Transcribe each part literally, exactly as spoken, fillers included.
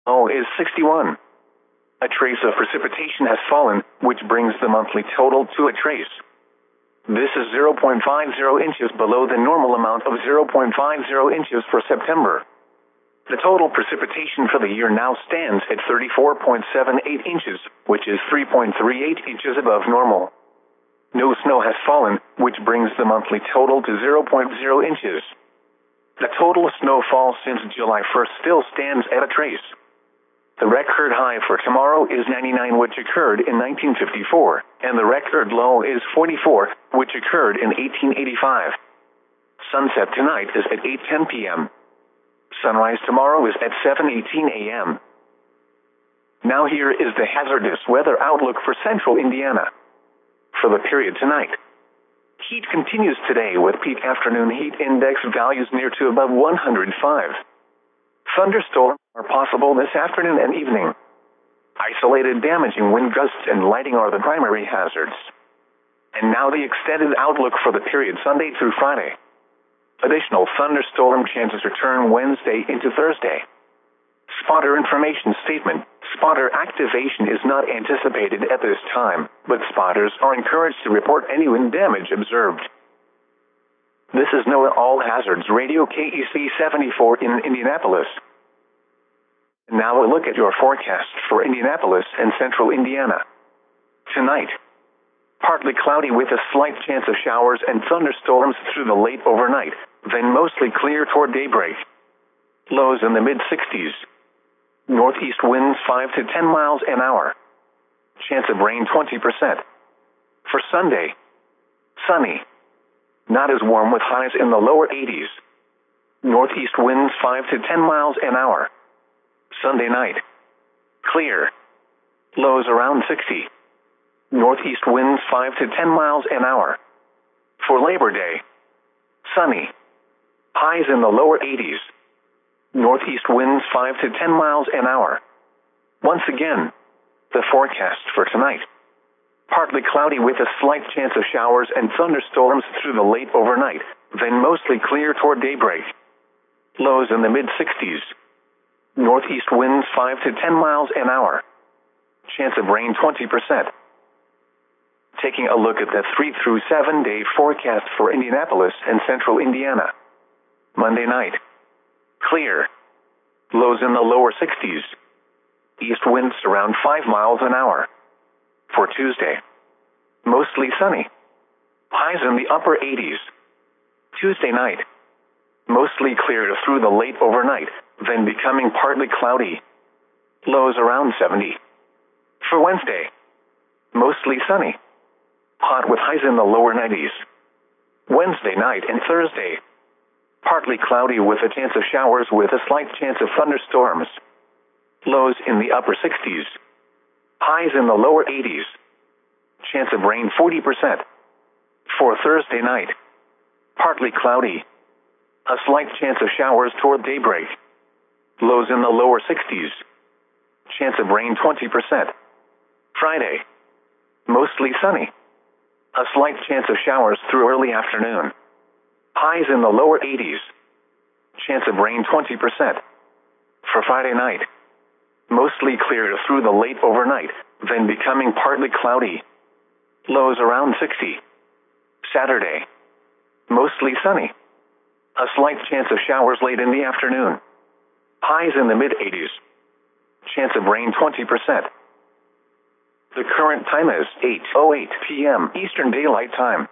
low is sixty-one. A trace of precipitation has fallen, which brings the monthly total to a trace. This is zero point five zero inches below the normal amount of zero point five zero inches for September. The total precipitation for the year now stands at thirty-four point seven eight inches, which is three point three eight inches above normal. No snow has fallen, which brings the monthly total to zero point zero inches. The total snowfall since July first still stands at a trace. The record high for tomorrow is ninety-nine, which occurred in nineteen fifty-four, and the record low is forty-four, which occurred in eighteen eighty-five. Sunset tonight is at eight ten p m Sunrise tomorrow is at seven eighteen a m Now here is the hazardous weather outlook for central Indiana. For the period tonight, heat continues today with peak afternoon heat index values near to above one hundred five. Thunderstorms are possible this afternoon and evening. Isolated damaging wind gusts and lighting are the primary hazards. And now the extended outlook for the period Sunday through Friday. Additional thunderstorm chances return Wednesday into Thursday. Spotter information statement. Spotter activation is not anticipated at this time, but spotters are encouraged to report any wind damage observed. This is NOAA All Hazards Radio K E C seventy-four in Indianapolis. Now a look at your forecast for Indianapolis and central Indiana. Tonight, partly cloudy with a slight chance of showers and thunderstorms through the late overnight, then mostly clear toward daybreak. Lows in the mid sixties. Northeast winds five to ten miles an hour. Chance of rain twenty percent. For Sunday, sunny. Not as warm with highs in the lower eighties. Northeast winds five to ten miles an hour. Sunday night, clear. Lows around sixty. Northeast winds five to ten miles an hour. For Labor Day, sunny. Highs in the lower eighties. Northeast winds five to ten miles an hour. Once again, the forecast for tonight. Partly cloudy with a slight chance of showers and thunderstorms through the late overnight, then mostly clear toward daybreak. Lows in the mid sixties. Northeast winds five to ten miles an hour. Chance of rain twenty percent. Taking a look at the three through seven day forecast for Indianapolis and central Indiana. Monday night, clear. Lows in the lower sixties. East winds around five miles an hour. For Tuesday, mostly sunny. Highs in the upper eighties. Tuesday night, mostly clear through the late overnight, then becoming partly cloudy. Lows around seventy. For Wednesday, mostly sunny. Hot with highs in the lower nineties. Wednesday night and Thursday, partly cloudy with a chance of showers with a slight chance of thunderstorms. Lows in the upper sixties. Highs in the lower eighties. Chance of rain forty percent. For Thursday night, partly cloudy. A slight chance of showers toward daybreak. Lows in the lower sixties. Chance of rain twenty percent. Friday, mostly sunny. A slight chance of showers through early afternoon. Highs in the lower eighties. Chance of rain twenty percent. For Friday night, mostly clear through the late overnight, then becoming partly cloudy. Lows around sixty. Saturday, mostly sunny. A slight chance of showers late in the afternoon. Highs in the mid eighties. Chance of rain twenty percent. The current time is eight oh eight p m Eastern Daylight Time.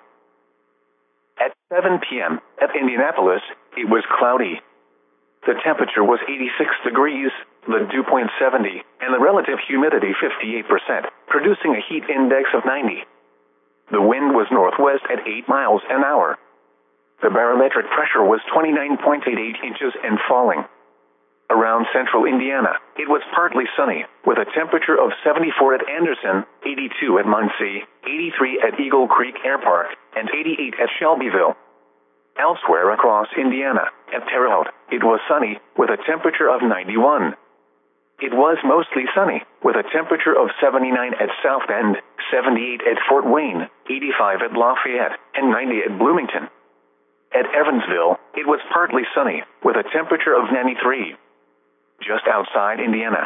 At seven p m at Indianapolis, it was cloudy. The temperature was eighty-six degrees, the dew point seventy, and the relative humidity fifty-eight percent, producing a heat index of ninety. The wind was northwest at eight miles an hour. The barometric pressure was twenty-nine point eight eight inches and falling. Around central Indiana, it was partly sunny, with a temperature of seventy-four at Anderson, eighty-two at Muncie, eighty-three at Eagle Creek Air Park, and eighty-eight at Shelbyville. Elsewhere across Indiana, at Terre Haute, it was sunny, with a temperature of ninety-one. It was mostly sunny, with a temperature of seventy-nine at South Bend, seventy-eight at Fort Wayne, eighty-five at Lafayette, and ninety at Bloomington. At Evansville, it was partly sunny, with a temperature of ninety-three. Just outside Indiana,